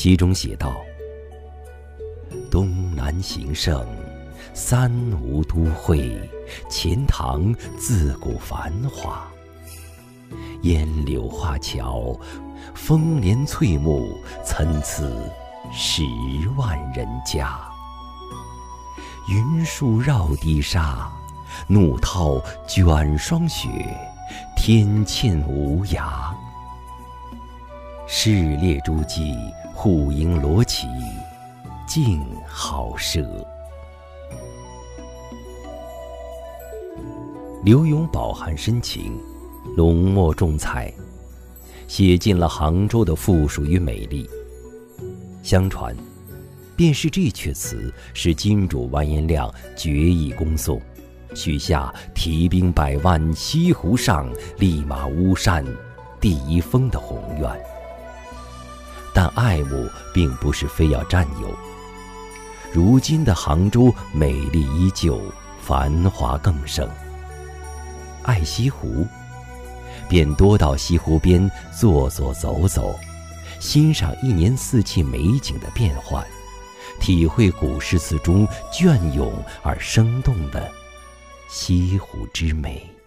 其中写道：东南形胜，三吴都会，钱塘自古繁华。烟柳画桥，风帘翠幕，参差10万人家。云树绕堤沙，怒涛卷霜雪，天堑无涯。市列诸暨，户牨罗绮，竞好奢。刘永饱含深情，浓墨重彩，写尽了杭州的富庶与美丽。相传，便是这阙词使金主完颜亮决意攻宋，许下提兵100万，西湖上，立马巫山，第一峰的宏愿。但爱慕并不是非要占有。如今的杭州美丽依旧，繁华更盛。爱西湖，便多到西湖边坐坐走走，欣赏一年四季美景的变换，体会古诗词中隽永而生动的西湖之美。